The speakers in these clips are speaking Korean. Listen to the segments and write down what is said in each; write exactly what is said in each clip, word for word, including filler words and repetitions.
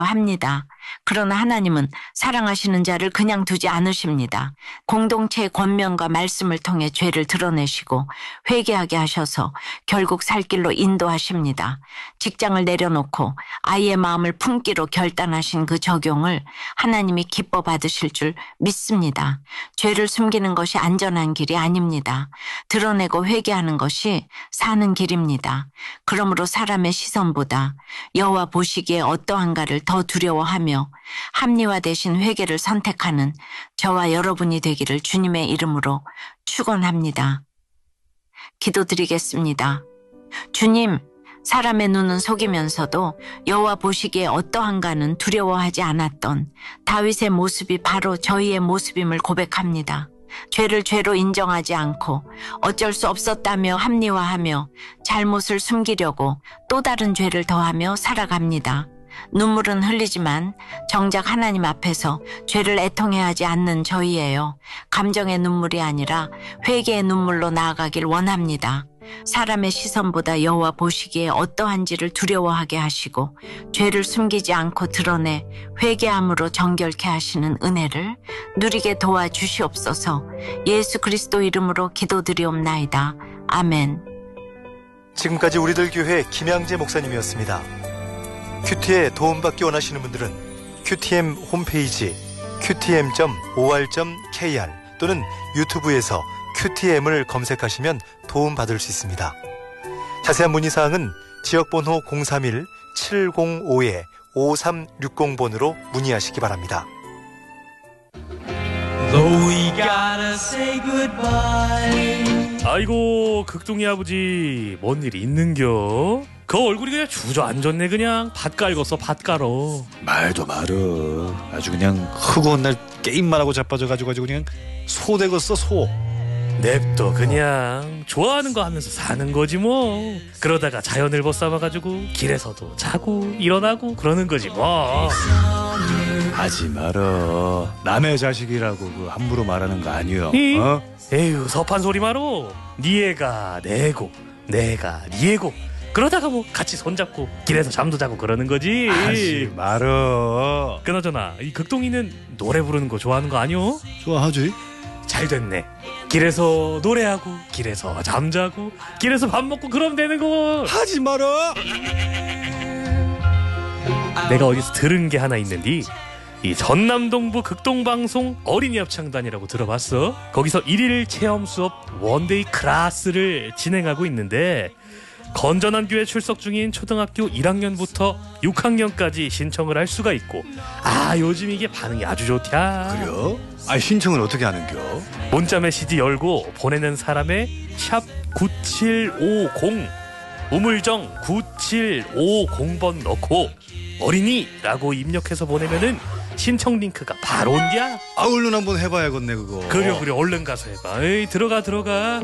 합니다. 그러나 하나님은 사랑하시는 자를 그냥 두지 않으십니다. 공동체의 권면과 말씀을 통해 죄를 드러내시고 회개하게 하셔서 결국 살 길로 인도하십니다. 직장을 내려놓고 아이의 마음을 품기로 결단하신 그 적용을 하나님이 기뻐 받으실 줄 믿습니다. 죄를 숨기는 것이 안전한 길이 아닙니다. 드러내고 회개하는 것이 사는 길입니다. 그러므로 사람의 시선보다 여호와 보시기에 어떠한가를 더 두려워하며 합리화 대신 회개를 선택하는 저와 여러분이 되기를 주님의 이름으로 축원합니다. 기도드리겠습니다. 주님, 사람의 눈은 속이면서도 여호와 보시기에 어떠한가는 두려워하지 않았던 다윗의 모습이 바로 저희의 모습임을 고백합니다. 죄를 죄로 인정하지 않고 어쩔 수 없었다며 합리화하며 잘못을 숨기려고 또 다른 죄를 더하며 살아갑니다. 눈물은 흘리지만 정작 하나님 앞에서 죄를 애통해야 하지 않는 저희예요. 감정의 눈물이 아니라 회개의 눈물로 나아가길 원합니다. 사람의 시선보다 여호와 보시기에 어떠한지를 두려워하게 하시고 죄를 숨기지 않고 드러내 회개함으로 정결케 하시는 은혜를 누리게 도와주시옵소서. 예수 그리스도 이름으로 기도드리옵나이다. 아멘. 지금까지 우리들 교회 김양재 목사님이었습니다. 큐티에 도움받기 원하시는 분들은 큐티엠 홈페이지 큐티엠 닷 오알 닷 케이알 또는 유튜브에서 큐티엠을 검색하시면 도움받을 수 있습니다. 자세한 문의사항은 지역번호 공삼일 칠공오 오삼육공 번으로 문의하시기 바랍니다. 아이고 극동이 아버지 뭔 일이 있는겨? 그 얼굴이 그냥 주저앉았네. 그냥 밭 깔궜어 밭 깔어. 말도 말어. 아주 그냥 허구한 날 게임만 하고 자빠져가지고 그냥 소 되겠어 소. 냅둬 그냥 좋아하는 거 하면서 사는 거지 뭐. 그러다가 자연을 벗삼아가지고 길에서도 자고 일어나고 그러는 거지 뭐. 하지 말어. 남의 자식이라고 그 함부로 말하는 거 아니여. 이? 어? 에휴 섭한 소리 말어. 니 애가 내 애고 내가 니 애고 그러다가 뭐 같이 손잡고 길에서 잠도 자고 그러는 거지. 하지 말어. 그나저나 이 극동이는 노래 부르는 거 좋아하는 거 아니오? 좋아하지. 잘 됐네. 길에서 노래하고 길에서 잠자고 길에서 밥 먹고 그러면 되는 거. 하지 말어. 내가 어디서 들은 게 하나 있는데 이 전남동부 극동방송 어린이 합창단이라고 들어봤어? 거기서 일일 체험 수업 원데이 클래스를 진행하고 있는데 건전한 교회 출석 중인 초등학교 일 학년부터 육 학년까지 신청을 할 수가 있고 아 요즘 이게 반응이 아주 좋다. 그래요? 아 신청을 어떻게 하는겨? 문자 메시지 열고 보내는 사람의 샵 구칠오공 우물정 구칠오공 번 넣고 어린이라고 입력해서 보내면은 신청 링크가 바로 온디야. 아 얼른 한번 해봐야겠네 그거. 그래 그래 얼른 가서 해봐. 에이 들어가 들어가.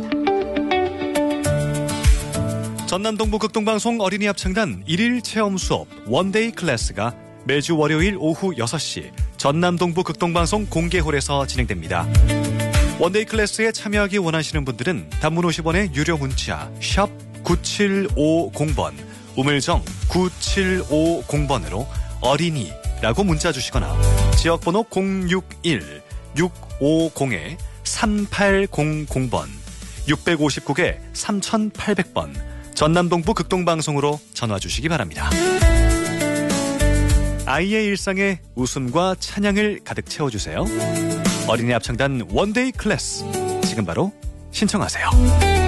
전남동부 극동방송 어린이 합창단 일일 체험 수업 원데이 클래스가 매주 월요일 오후 여섯 시 전남동부 극동방송 공개홀에서 진행됩니다. 원데이 클래스에 참여하기 원하시는 분들은 단문 오십 원의 유료 문자 샵 구칠오공 번 우물정 구칠오공 번으로 어린이라고 문자 주시거나 지역번호 공육일 육오공 삼팔공공 번 육오구 개 삼팔공 번 전남동부 극동방송으로 전화 주시기 바랍니다. 아이의 일상에 웃음과 찬양을 가득 채워주세요. 어린이 합창단 원데이 클래스 지금 바로 신청하세요.